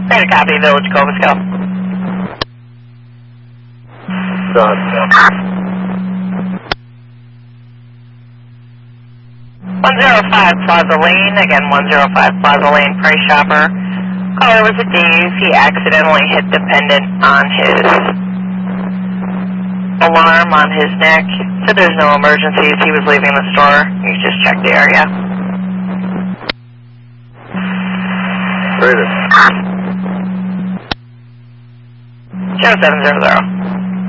Greater copy, Village Cobus, go. Done. 105 Plaza Lane, again 105 Plaza Lane, Price Chopper. Caller was a Dave. He accidentally hit dependent on his alarm on his neck. So there's no emergencies. He was leaving the store. You just check the area. Rated. 0700.